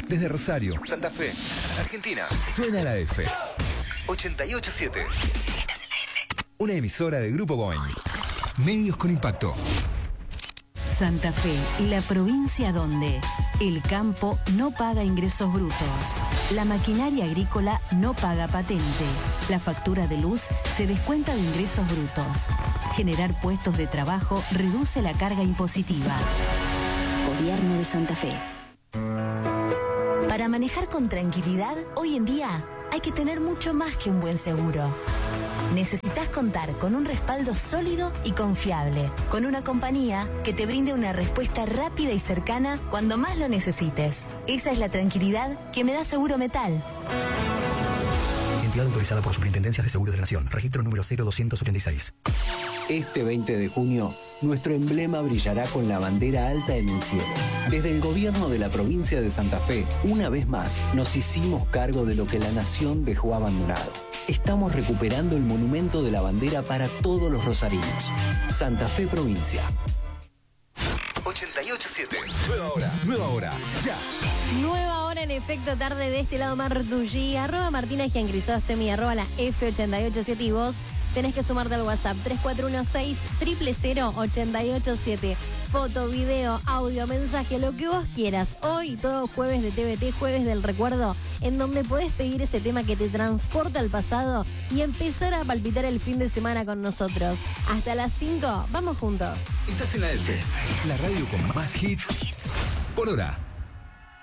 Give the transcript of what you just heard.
Desde Rosario, Santa Fe, Argentina, suena la F. 88.7. Una emisora de Grupo Boing. Medios con impacto. Santa Fe, la provincia donde el campo no paga ingresos brutos, la maquinaria agrícola no paga patente, la factura de luz se descuenta de ingresos brutos. Generar puestos de trabajo reduce la carga impositiva. Gobierno de Santa Fe. Para manejar con tranquilidad, hoy en día hay que tener mucho más que un buen seguro. Necesitas contar con un respaldo sólido y confiable, con una compañía que te brinde una respuesta rápida y cercana cuando más lo necesites. Esa es la tranquilidad que me da Seguro Metal. Entidad autorizada por Superintendencias de Seguros de la Nación. Registro número 0286. Este 20 de junio, nuestro emblema brillará con la bandera alta en el cielo. Desde el gobierno de la provincia de Santa Fe, una vez más, nos hicimos cargo de lo que la nación dejó abandonado. Estamos recuperando el monumento de la bandera para todos los rosarinos. Santa Fe Provincia. 88.7. Nueva hora, ya. Nueva hora en efecto tarde de este lado Martullí, @Martina Giangrisostemi, @la F887 y vos tenés que sumarte al WhatsApp 3416-000-887. Foto, video, audio, mensaje, lo que vos quieras. Hoy, todo jueves de TVT, jueves del recuerdo, en donde podés pedir ese tema que te transporta al pasado y empezar a palpitar el fin de semana con nosotros. Hasta las 5, vamos juntos. Estás en la F, la radio con más hits por hora.